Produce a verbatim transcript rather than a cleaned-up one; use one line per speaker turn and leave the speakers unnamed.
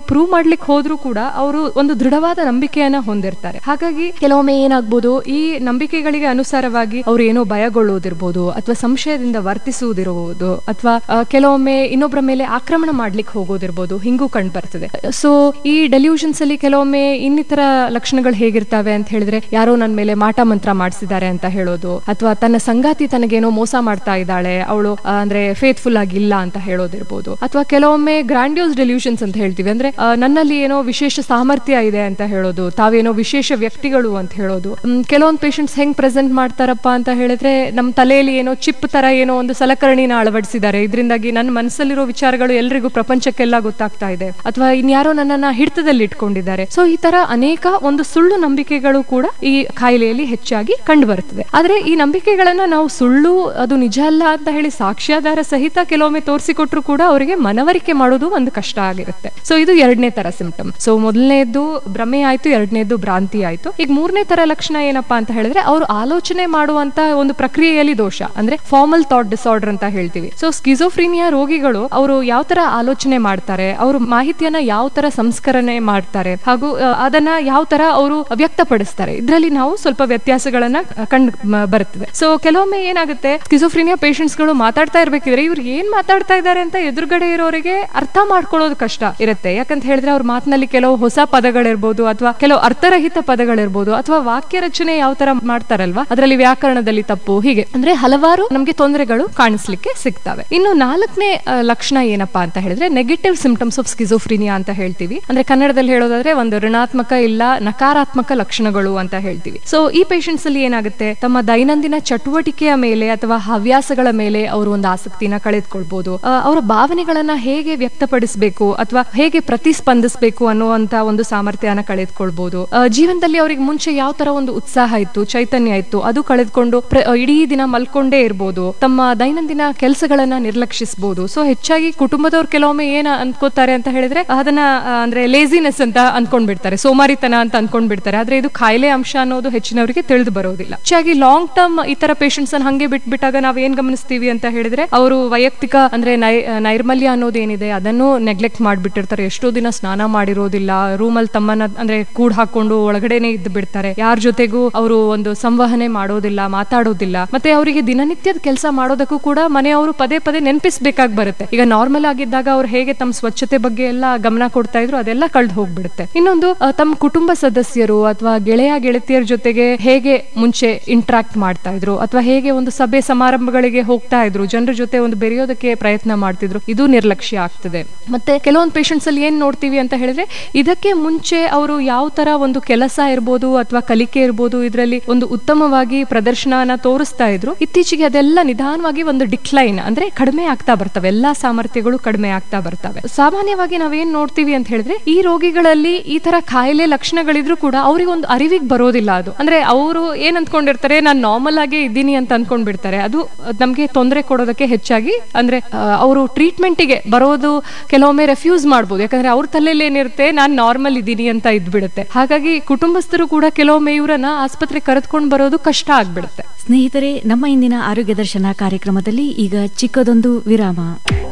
Prove ಮಾಡ್ಲಿಕ್ಕೆ ಹೋದ್ರೂ ಕೂಡ ಅವರು ಒಂದು ದೃಢವಾದ ನಂಬಿಕೆಯನ್ನ ಹೊಂದಿರ್ತಾರೆ. ಹಾಗಾಗಿ ಕೆಲವೊಮ್ಮೆ ಏನಾಗ್ಬೋದು, ಈ ನಂಬಿಕೆಗಳಿಗೆ ಅನುಸಾರವಾಗಿ ಅವ್ರು ಏನೋ ಭಯಗೊಳ್ಳುವುದಿರ್ಬೋದು, ಅಥವಾ ಸಂಶಯದಿಂದ ವರ್ತಿಸುವುದಿರಬಹುದು, ಅಥವಾ ಕೆಲವೊಮ್ಮೆ ಇನ್ನೊಬ್ಬರ ಮೇಲೆ ಆಕ್ರಮಣ ಮಾಡ್ಲಿಕ್ಕೆ ಹೋಗೋದಿರ್ಬೋದು, ಹಿಂಗೂ ಕಂಡು ಬರ್ತದೆ. ಸೊ ಈ ಡೆಲ್ಯೂಷನ್ಸ್ ಅಲ್ಲಿ ಕೆಲವೊಮ್ಮೆ ಇನ್ನಿತರ ಲಕ್ಷಣಗಳು ಹೇಗಿರ್ತವೆ ಅಂತ ಹೇಳಿದ್ರೆ, ಯಾರೋ ನನ್ನ ಮೇಲೆ ಮಾಟ ಮಂತ್ರ ಮಾಡಿಸಿದ್ದಾರೆ ಅಂತ ಹೇಳೋದು, ಅಥವಾ ತನ್ನ ಸಂಗಾತಿ ತನಗೇನೋ ಮೋಸ ಮಾಡ್ತಾ ಇದ್ದಾಳೆ, ಅವಳು ಅಂದ್ರೆ ಫೇತ್ಫುಲ್ ಆಗಿಲ್ಲ ಅಂತ ಹೇಳೋದಿರ್ಬೋದು. ಅಥವಾ ಕೆಲವೊಮ್ಮೆ ಗ್ರಾಂಡಿಯೋಸ್ ಡೆಲ್ಯೂಷನ್ಸ್ ಅಂತ ಹೇಳ್ತೀವಿ, ಅಂದ್ರೆ ನನ್ನಲ್ಲಿ ಏನೋ ವಿಶೇಷ ಸಾಮರ್ಥ್ಯ ಇದೆ ಅಂತ ಹೇಳೋದು, ತಾವೇನೋ ವಿಶೇಷ ವ್ಯಕ್ತಿಗಳು ಅಂತ ಹೇಳೋದು. ಕೆಲವೊಂದು ಪೇಷಂಟ್ಸ್ ಹೆಂಗ್ ಪ್ರೆಸೆಂಟ್ ಮಾಡ್ತಾರಪ್ಪ ಅಂತ ಹೇಳಿದ್ರೆ, ನಮ್ಮ ತಲೆಯಲ್ಲಿ ಏನೋ ಚಿಪ್ ತರ ಏನೋ ಒಂದು ಸಲಕರಣಿನ ಅಳವಡಿಸಿದ್ದಾರೆ, ಇದರಿಂದಾಗಿ ನನ್ನ ಮನಸ್ಸಲ್ಲಿರೋ ವಿಚಾರಗಳು ಎಲ್ರಿಗೂ ಪ್ರಪಂಚಕ್ಕೆಲ್ಲ ಗೊತ್ತಾಗ್ತಾ ಇದೆ, ಅಥವಾ ಇನ್ಯಾರೋ ನನ್ನನ್ನ ಹಿಡಿತದಲ್ಲಿ ಇಟ್ಕೊಂಡಿದ್ದಾರೆ. ಸೊ ಈ ತರ ಅನೇಕ ಒಂದು ಸುಳ್ಳು ನಂಬಿಕೆಗಳು ಕೂಡ ಈ ಕಾಯಿಲೆಯಲ್ಲಿ ಹೆಚ್ಚಾಗಿ ಕಂಡು ಬರ್ತದೆ. ಆದ್ರೆ ಈ ನಂಬಿಕೆಗಳನ್ನ ನಾವು ಸುಳ್ಳು, ಅದು ನಿಜ ಅಲ್ಲ ಅಂತ ಹೇಳಿ ಸಾಕ್ಷ್ಯಾಧಾರ ಸಹಿತ ಕೆಲವೊಮ್ಮೆ ತೋರಿಸಿಕೊಟ್ರು ಕೂಡ ಅವರಿಗೆ ಮನವರಿಕೆ ಮಾಡೋದು ಒಂದು ಕಷ್ಟ ಆಗಿರುತ್ತೆ. ಸೊ ಇದು ಎರಡನೇ ತರ ಸಿಂಪ್ಟಮ್. ಸೊ ಮೊದಲನೇದು ಭ್ರಮೆ ಆಯ್ತು, ಎರಡನೇದು ಭ್ರಾಂತಿ ಆಯ್ತು. ಈಗ ಮೂರನೇ ತರ ಲಕ್ಷಣ ಏನಪ್ಪಾ ಅಂತ ಹೇಳಿದ್ರೆ, ಅವರು ಆಲೋಚನೆ ಮಾಡುವಂತ ಒಂದು ಪ್ರಕ್ರಿಯೆಯಲ್ಲಿ ದೋಷ, ಅಂದ್ರೆ ಫಾರ್ಮಲ್ ಥಾಟ್ ಡಿಸಾರ್ಡರ್ ಅಂತ ಹೇಳ್ತೀವಿ. ಸೊ ಸ್ಕಿಜೋಫ್ರೀನಿಯಾ ರೋಗಿಗಳು ಅವರು ಯಾವ ತರ ಆಲೋಚನೆ ಮಾಡ್ತಾರೆ, ಅವರು ಮಾಹಿತಿಯನ್ನ ಯಾವ ತರ ಸಂಸ್ಕರಣೆ ಮಾಡ್ತಾರೆ, ಹಾಗೂ ಅದನ್ನ ಯಾವ ತರ ಅವರು ವ್ಯಕ್ತಪಡಿಸ್ತಾರೆ, ಇದರಲ್ಲಿ ನಾವು ಸ್ವಲ್ಪ ವ್ಯತ್ಯಾಸಗಳನ್ನ ಕಂಡು ಬರ್ತದೆ. ಸೊ ಕೆಲವೊಮ್ಮೆ ಏನಾಗುತ್ತೆ, ಸ್ಕಿಜೋಫ್ರೀನಿಯಾ ಪೇಷಂಟ್ಸ್ ಗಳು ಮಾತಾಡ್ತಾ ಇರ್ಬೇಕಿದ್ರೆ ಇವ್ರು ಏನ್ ಮಾತಾಡ್ತಾ ಇದ್ದಾರೆ ಅಂತ ಎದುರುಗಡೆ ಇರೋರಿಗೆ ಅರ್ಥ ಮಾಡ್ಕೊಳ್ಳೋದು ಕಷ್ಟ ಇರುತ್ತೆ. ಯಾಕಂತ ಹೇಳಿದ್ರೆ ಅವ್ರ ಮಾತಿನಲ್ಲಿ ಕೆಲವು ಹೊಸ ಪದಗಳಿರ್ಬೋದು, ಅಥವಾ ಕೆಲವು ಅರ್ಥರಹಿತ ಪದಗಳಿರ್ಬೋದು, ಅಥವಾ ವಾಕ್ಯ ರಚನೆ ಯಾವ ತರ ಮಾಡ್ತಾರಲ್ವಾ ಅದರಲ್ಲಿ ವ್ಯಾಕರಣದಲ್ಲಿ ತಪ್ಪು, ಹೀಗೆ ಅಂದ್ರೆ ಹಲವಾರು ನಮ್ಗೆ ತೊಂದರೆಗಳು ಕಾಣಿಸ್ಲಿಕ್ಕೆ ಸಿಗ್ತವೆ. ಇನ್ನು ನಾಲ್ಕನೇ ಲಕ್ಷಣ ಏನಪ್ಪಾ ಅಂತ ಹೇಳಿದ್ರೆ, ನೆಗೆಟಿವ್ ಸಿಂಪ್ಟಮ್ಸ್ ಆಫ್ ಸ್ಕಿಜೋಫ್ರೀನಿಯಾ ಅಂತ ಹೇಳ್ತೀವಿ. ಅಂದ್ರೆ ಕನ್ನಡದಲ್ಲಿ ಹೇಳೋದಾದ್ರೆ ಒಂದು ಋಣಾತ್ಮಕ ಇಲ್ಲ ನಕಾರಾತ್ಮಕ ಲಕ್ಷಣಗಳು ಅಂತ ಹೇಳ್ತೀವಿ. ಸೊ ಈ ಪೇಷಂಟ್ಸ್ ಅಲ್ಲಿ ಏನಾಗುತ್ತೆ, ತಮ್ಮ ದೈನಂದಿನ ಚಟುವಟಿಕೆಯ ಮೇಲೆ ಅಥವಾ ಹವ್ಯಾಸಗಳ ಮೇಲೆ ಅವರು ಒಂದು ಆಸಕ್ತಿನ ಕಳೆದುಕೊಳ್ಬಹುದು, ಅವರ ಭಾವನೆಗಳನ್ನ ಹೇಗೆ ವ್ಯಕ್ತಪಡಿಸಬೇಕು ಅಥವಾ ಹೇಗೆ ಪ್ರತಿಸ್ಪಂದಿಸಬೇಕು ಅನ್ನುವಂತ ಒಂದು ಸಾಮರ್ಥ್ಯನ ಕಳೆದುಕೊಳ್ಬಹುದು. ಜೀವನದಲ್ಲಿ ಅವ್ರಿಗೆ ಮುಂಚೆ ಯಾವ ತರ ಒಂದು ಉತ್ಸಾಹ ಇತ್ತು, ಚೈತನ್ಯ ಇತ್ತು, ಅದು ಕಳೆದುಕೊಂಡು ಇಡೀ ದಿನ ಮಲ್ಕೊಂಡೇ ಇರ್ಬೋದು, ತಮ್ಮ ದೈನಂದಿನ ಕೆಲಸಗಳನ್ನ ನಿರ್ಲಕ್ಷಿಸಬಹುದು. ಸೊ ಹೆಚ್ಚಾಗಿ ಕುಟುಂಬದವ್ರು ಕೆಲವೊಮ್ಮೆ ಏನ್ ಅನ್ಕೋತಾರೆ ಅಂತ ಹೇಳಿದ್ರೆ, ಅದನ್ನ ಅಂದ್ರೆ ಲೇಸಿನೆಸ್ ಅಂತ ಅನ್ಕೊಂಡ್ ಬಿಡ್ತಾರೆ, ಸೋಮಾರಿತನ ಅಂತ ಅನ್ಕೊಂಡ್ ಬಿಡ್ತಾರೆ. ಆದ್ರೆ ಇದು ಕಾಯಿಲೆ ಅಂಶ ಅನ್ನೋದು ಹೆಚ್ಚಿನವರಿಗೆ ತಿಳಿದು ಬರೋದಿಲ್ಲ. ಹೆಚ್ಚಾಗಿ ಲಾಂಗ್ ಟರ್ಮ್ ಈ ತರ ಪೇಷಂಟ್ಸ್ ಅನ್ನು ಹಂಗೆ ಬಿಟ್ಬಿಟ್ಟಾಗ ನಾವ್ ಏನ್ ಗಮನಿಸ್ತೀವಿ ಅಂತ ಹೇಳಿದ್ರೆ, ಅವರು ವೈಯಕ್ತಿಕ ಅಂದ್ರೆ ನೈ ನೈರ್ಮಲ್ಯ ಅನ್ನೋದೇನಿದೆ ಅದನ್ನು ನೆಗ್ಲೆಕ್ಟ್ ಮಾಡ್ಬಿಟ್ಟಿರ್ತಾರೆ. ಎಷ್ಟೋ ದಿನ ಸ್ನಾನ ಮಾಡಿರೋದಿಲ್ಲ, ರೂಮಲ್ಲಿ ತಮ್ಮನ್ನ ಅಂದ್ರೆ ಕೂಡ್ ಹಾಕೊಂಡು ಒಳಗಡೆನೆ ಇದ್ದು ಬಿಡ್ತಾರೆ, ಯಾರ ಜೊತೆಗೂ ಅವರು ಒಂದು ಸಂವಹನೆ ಮಾಡೋದಿಲ್ಲ, ಮಾತಾಡೋದಿಲ್ಲ. ಮತ್ತೆ ಅವರಿಗೆ ದಿನನಿತ್ಯದ ಕೆಲಸ ಮಾಡೋದಕ್ಕೂ ಕೂಡ ಮನೆಯವರು ಪದೇ ಪದೇ ನೆನಪಿಸಬೇಕಾಗಿ ಬರುತ್ತೆ. ಈಗ ನಾರ್ಮಲ್ ಆಗಿದ್ದಾಗ ಅವ್ರು ಹೇಗೆ ತಮ್ಮ ಸ್ವಚ್ಛತೆ ಬಗ್ಗೆ ಎಲ್ಲ ಗಮನ ಕೊಡ್ತಾ ಇದ್ರು ಅದೆಲ್ಲ ಕಳ್ದು ಹೋಗ್ಬಿಡುತ್ತೆ. ಇನ್ನೊಂದು, ತಮ್ಮ ಕುಟುಂಬ ಸದಸ್ಯರು ಅಥವಾ ಗೆಳೆಯ ಗೆಳತಿಯರ ಜೊತೆಗೆ ಹೇಗೆ ಮುಂಚೆ ಇಂಟ್ರಾಕ್ಟ್ ಮಾಡ್ತಾ ಇದ್ರು, ಅಥವಾ ಹೇಗೆ ಒಂದು ಸಭೆ ಸಮಾರಂಭಗಳಿಗೆ ಹೋಗ್ತಾ ಇದ್ರು, ಜನರ ಜೊತೆ ಒಂದು ಬೆರೆಯೋದಕ್ಕೆ ಪ್ರಯತ್ನ ಮಾಡ್ತಿದ್ರು, ಇದು ನಿರ್ಲಕ್ಷ್ಯ ಆಗ್ತದೆ. ಮತ್ತೆ ಕೆಲವೊಂದು ಪೇಷಂಟ್ಸ್ ಅಲ್ಲಿ ಏನ್ ನೋಡ್ತೀವಿ ಅಂತ ಹೇಳಿದ್ರೆ, ಇದಕ್ಕೆ ಮುಂಚೆ ಅವರು ಯಾವ ತರ ಒಂದು ಕೆಲಸ ಇರ್ಬೋದು ಅಥವಾ ಕಲಿಕೆ ಇರ್ಬೋದು ಇದರಲ್ಲಿ ಒಂದು ಉತ್ತಮವಾಗಿ ಪ್ರದರ್ಶನನ ತೋರಿಸ್ತಾ ಇದ್ರು, ಇತ್ತೀಚೆಗೆ ಅದೆಲ್ಲ ನಿಧಾನವಾಗಿ ಒಂದು ಡಿಕ್ಲೈನ್ ಅಂದ್ರೆ ಕಡಿಮೆ ಆಗ್ತಾ ಬರ್ತವೆ, ಎಲ್ಲಾ ಸಾಮರ್ಥ್ಯಗಳು ಕಡಿಮೆ ಆಗ್ತಾ ಬರ್ತವೆ. ಸಾಮಾನ್ಯವಾಗಿ ನಾವೇನ್ ನೋಡ್ತೀವಿ ಅಂತ ಹೇಳಿದ್ರೆ, ಈ ರೋಗಿಗಳಲ್ಲಿ ಈ ತರ ಕಾಯಿಲೆ ಲಕ್ಷಣಗಳಿದ್ರು ಕೂಡ ಅವ್ರಿಗೆ ಒಂದು ಅರಿವಿಗೆ ಬರೋದಿಲ್ಲ. ಅದು ಅಂದ್ರೆ ಅವರು ಏನ್ ಅಂದ್ಕೊಂಡಿರ್ತಾರೆ, ನಾನು ನಾರ್ಮಲ್ ಆಗೇ ಇದ್ದೀನಿ ಅಂತ ಅನ್ಕೊಂಡ್ಬಿಡ್ತಾರೆ. ಅದು ನಮ್ಗೆ ತೊಂದರೆ ಕೊಡೋದಕ್ಕೆ ಹೆಚ್ಚಾಗಿ ಅಂದ್ರೆ ಅವರು ಟ್ರೀಟ್ಮೆಂಟ್ ಗೆ ಬರೋದು ಕೆಲವೊಮ್ಮೆ ರೆಫ್ಯೂಸ್ ಮಾಡ್ಬೋದು, ಯಾಕಂದ್ರೆ ಅವ್ರ ತಲೆಯಲ್ಲಿ ಏನಿರುತ್ತೆ, ನಾನ್ ನಾರ್ಮಲ್ ಇದ್ದೀನಿ ಅಂತ ಇದ್ಬಿಡುತ್ತೆ. ಹಾಗಾಗಿ ಕುಟುಂಬಸ್ಥರು ಕೂಡ ಕೆಲವೊಮ್ಮೆ ಇವರನ್ನ ಆಸ್ಪತ್ರೆ ಕರೆದುಕೊಂಡು ಬರೋದು ಕಷ್ಟ ಆಗ್ಬಿಡುತ್ತೆ.
ಸ್ನೇಹಿತರೆ, ನಮ್ಮ ಇಂದಿನ ಆರೋಗ್ಯ ದರ್ಶನ ಕಾರ್ಯಕ್ರಮದಲ್ಲಿ ಈಗ ಚಿಕ್ಕದೊಂದು ವಿರಾಮ.